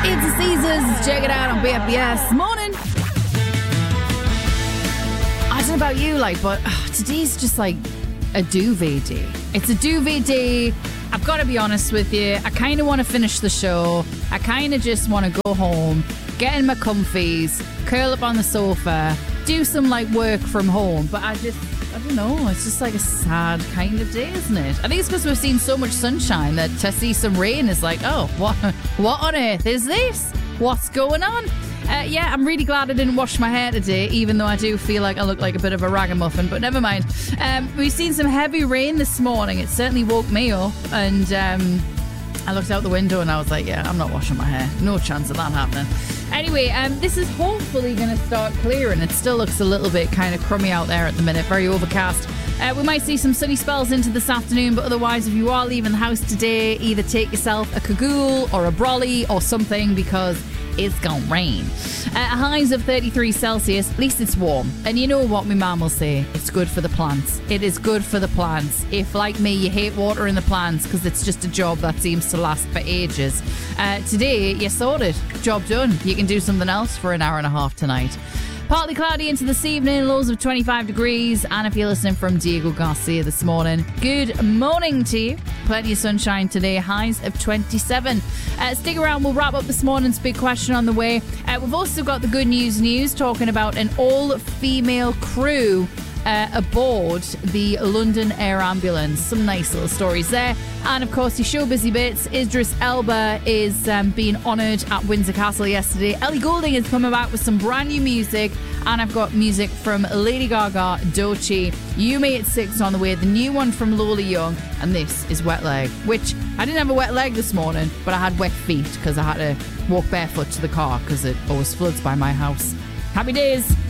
It's the Caesars. Check it out on BFBS. Morning. I don't know about you, but today's just like a duvet day. It's a duvet day. I've got to be honest with you. I kind of want to finish the show. I kind of just want to go home, get in my comfies, curl up on the sofa, do some work from home. But I don't know. It's just like a sad kind of day, isn't it? I think it's because we've seen so much sunshine that to see some rain is like, oh, what on earth is this? What's going on? Yeah, I'm really glad I didn't wash my hair today, even though I do feel like I look like a bit of a ragamuffin, but never mind. We've seen some heavy rain this morning. It certainly woke me up, and I looked out the window and I was like, yeah, I'm not washing my hair. No chance of that happening. Anyway, this is hopefully going to start clearing. It still looks a little bit kind of crummy out there at the minute, very overcast. We might see some sunny spells into this afternoon, but otherwise, if you are leaving the house today, either take yourself a cagoule or a brolly or something, because it's gonna rain. Highs of 33 Celsius, at least it's warm. And you know what my mum will say, it's good for the plants. It is good for the plants. If, like me, you hate watering the plants because it's just a job that seems to last for ages, today you're sorted. Job done. You can do something else for an hour and a half tonight. Partly cloudy into this evening, lows of 25 degrees. And if you're listening from Diego Garcia this morning, good morning to you. Plenty of sunshine today, highs of 27. Stick around, we'll wrap up this morning's big question on the way. We've also got the good news talking about an all-female crew aboard the London Air Ambulance. Some nice little stories there. And of course, your show busy bits. Idris Elba is being honoured at Windsor Castle yesterday. Ellie Goulding is coming back with some brand new music. And I've got music from Lady Gaga, Doechii, You Me at 6 on the way, the new one from Lola Young, and this is Wet Leg, which I didn't have a wet leg this morning, but I had wet feet because I had to walk barefoot to the car because it always floods by my house. Happy days.